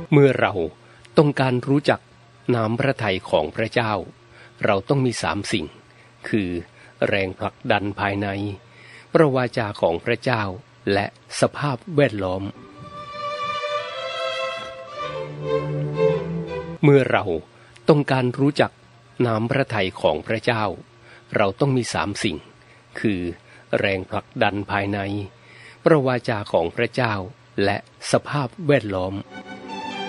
เมื่อเราต้องการรู้จักน้ำพระทัยของพระเจ้าเราต้องมี3 สิ่งคือแรงผลักดันภายในพระวาจาของพระเจ้าและสภาพแวดล้อมเมื่อเราต้องการรู้จักน้ำพระทัยของพระเจ้าเราต้องมี3 สิ่งคือแรงผลักดันภายในพระวาจาของพระเจ้าและสภาพแวดล้อม